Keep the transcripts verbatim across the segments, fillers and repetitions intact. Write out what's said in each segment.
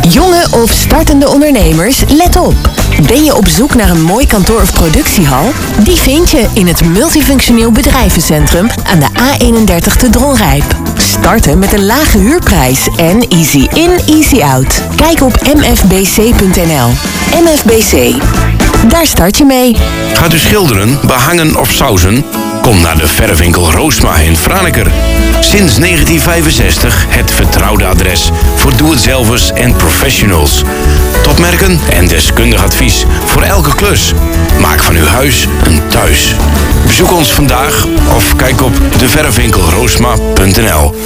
Jonge of startende ondernemers, let op. Ben je op zoek naar een mooi kantoor of productiehal? Die vind je in het Multifunctioneel Bedrijvencentrum aan de A eenendertig te Dronrijp. Starten met een lage huurprijs en easy in, easy out. Kijk op m f b c punt n l. M F B C. Daar start je mee. Gaat u schilderen, behangen of sausen? Kom naar de verfwinkel Roosma in Franeker. Sinds negentien vijfenzestig het vertrouwde adres voor doe-het-zelvers en professionals. Topmerken en deskundig advies voor elke klus. Maak van uw huis een thuis. Bezoek ons vandaag of kijk op de verfwinkel roosma punt n l.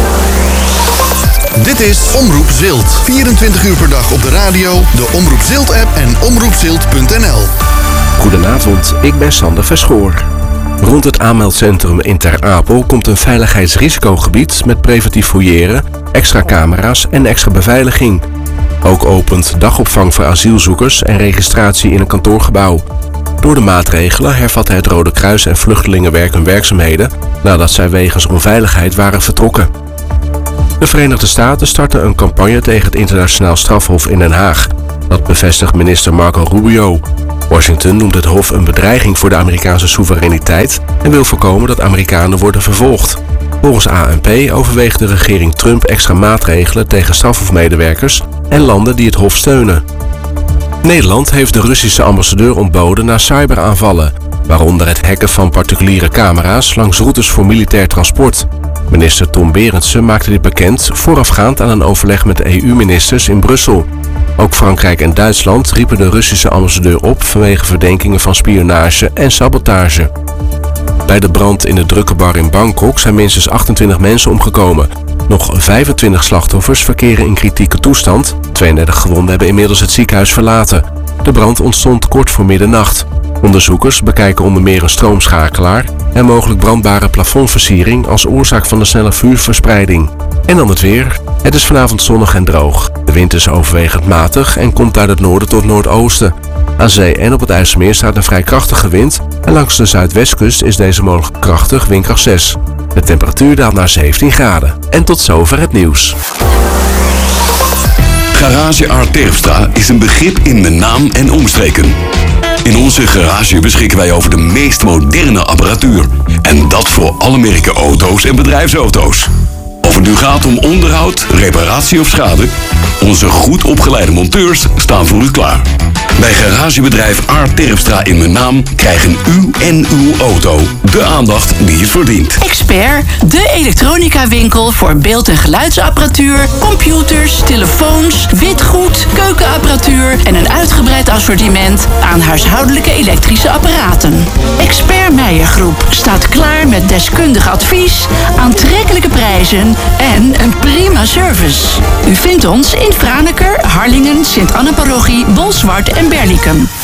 Dit is Omroep Zilt. vierentwintig uur per dag op de radio, de Omroep Zilt-app en omroep zilt punt n l. Goedenavond, ik ben Sander Verschoor. Rond het aanmeldcentrum in Ter Apel komt een veiligheidsrisicogebied met preventief fouilleren, extra camera's en extra beveiliging. Ook opent dagopvang voor asielzoekers en registratie in een kantoorgebouw. Door de maatregelen hervatte het Rode Kruis en Vluchtelingenwerk hun werkzaamheden nadat zij wegens onveiligheid waren vertrokken. De Verenigde Staten starten een campagne tegen het internationaal strafhof in Den Haag. Dat bevestigt minister Marco Rubio. Washington noemt het hof een bedreiging voor de Amerikaanse soevereiniteit en wil voorkomen dat Amerikanen worden vervolgd. Volgens A N P overweegt de regering Trump extra maatregelen tegen strafhofmedewerkers en landen die het hof steunen. Nederland heeft de Russische ambassadeur ontboden na cyberaanvallen, waaronder het hacken van particuliere camera's langs routes voor militair transport. Minister Tom Berendsen maakte dit bekend voorafgaand aan een overleg met de E U-ministers in Brussel. Ook Frankrijk en Duitsland riepen de Russische ambassadeur op vanwege verdenkingen van spionage en sabotage. Bij de brand in de drukke bar in Bangkok zijn minstens achtentwintig mensen omgekomen. Nog vijfentwintig slachtoffers verkeren in kritieke toestand. tweeëndertig gewonden hebben inmiddels het ziekenhuis verlaten. De brand ontstond kort voor middernacht. Onderzoekers bekijken onder meer een stroomschakelaar en mogelijk brandbare plafondversiering als oorzaak van de snelle vuurverspreiding. En dan het weer. Het is vanavond zonnig en droog. De wind is overwegend matig en komt uit het noorden tot noordoosten. Aan zee en op het IJsselmeer staat een vrij krachtige wind en langs de zuidwestkust is deze mogelijk krachtig, windkracht zes. De temperatuur daalt naar zeventien graden. En tot zover het nieuws. Garage Art Terpstra is een begrip in mijn naam en omstreken. In onze garage beschikken wij over de meest moderne apparatuur. En dat voor alle merken auto's en bedrijfsauto's. Of het nu gaat om onderhoud, reparatie of schade, onze goed opgeleide monteurs staan voor u klaar. Bij garagebedrijf Art Terpstra in mijn naam krijgen u en uw auto de aandacht die het verdient. Expert, de elektronica winkel voor beeld- en geluidsapparatuur, computers, telefoons, witgoed, keukenapparatuur en een uitgebreid assortiment aan huishoudelijke elektrische apparaten. Expert Meijer Groep staat klaar met deskundig advies, aantrekkelijke prijzen en een prima service. U vindt ons in Franeker, Harlingen, Sint-Anne-parochie, Bolsward en Berlicum.